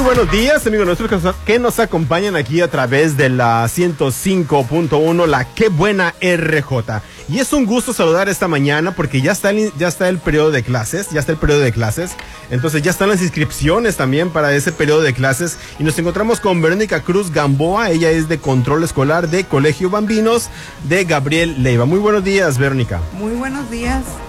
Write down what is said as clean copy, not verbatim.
buenos días, amigos nuestros que nos acompañan aquí a través de la 105.1, la Qué Buena RJ. Y es un gusto saludar esta mañana porque ya está el periodo de clases, entonces ya están las inscripciones también para ese periodo de clases y nos encontramos con Verónica Cruz Gamboa, ella es de Control Escolar de Colegio Bambinos de Gabriel Leiva. Muy buenos días, Verónica. Muy buenos días.